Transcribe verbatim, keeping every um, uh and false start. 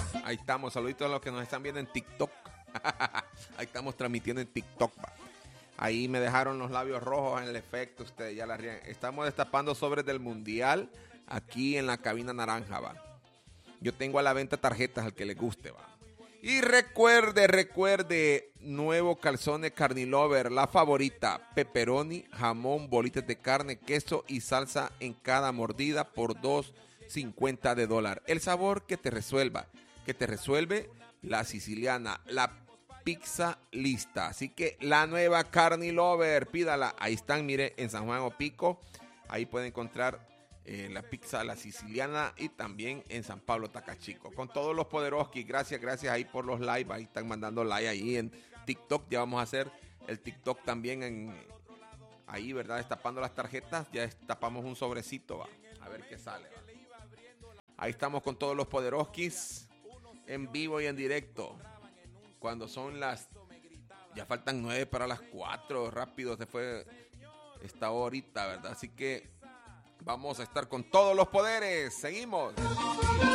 va. Ahí estamos, saluditos a los que nos están viendo en TikTok. Ahí estamos transmitiendo en TikTok, va. Ahí me dejaron los labios rojos en el efecto, ustedes ya la ríen. Estamos destapando sobres del mundial aquí en la cabina naranja, va. Yo tengo a la venta tarjetas al que le guste, va. Y recuerde, recuerde, nuevo calzones Carnilover, la favorita, pepperoni, jamón, bolitas de carne, queso y salsa en cada mordida por dos cincuenta de dólar. El sabor que te resuelva, que te resuelve la siciliana, la pizza lista. Así que la nueva Carnilover, pídala. Ahí están, mire, en San Juan Opico. Ahí puede encontrar eh, la pizza la siciliana y también en San Pablo Tacachico. Con todos los poderoski, gracias, gracias ahí por los live. Ahí están mandando like ahí en TikTok. Ya vamos a hacer el TikTok también en ahí, ¿verdad? Destapando las tarjetas. Ya destapamos un sobrecito, va. A ver qué sale, va. Ahí estamos con todos los poderoskis en vivo y en directo. Cuando son las... Ya faltan nueve para las cuatro. Rápido se fue esta horita, ¿verdad? Así que vamos a estar con todos los poderes. Seguimos.